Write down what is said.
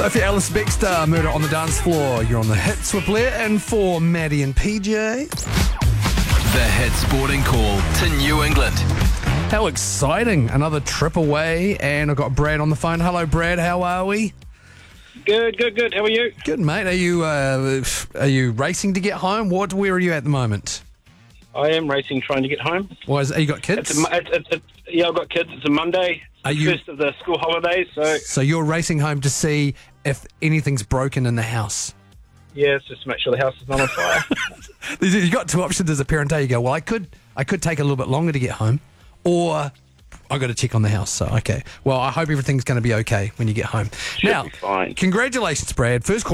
Sophie Alice Bextor, Murder on the Dance Floor. You're on the Hits with Blair and for Maddie and PJ. The Hit Sporting Call to New England. How exciting. Another trip away, and I've got Brad on the phone. Hello, Brad. How are we? Good. How are you? Good, mate. Are you racing to get home? Where are you at the moment? I am racing, trying to get home. You got kids? Yeah, I've got kids. It's a Monday, first of the school holidays. So you're racing home to see if anything's broken in the house? Yeah, it's just to make sure the house is not on fire. You got two options as a parent. You go, well, I could take a little bit longer to get home, or I got to check on the house. So, okay. Well, I hope everything's going to be okay when you get home. Should be fine. Congratulations, Brad. First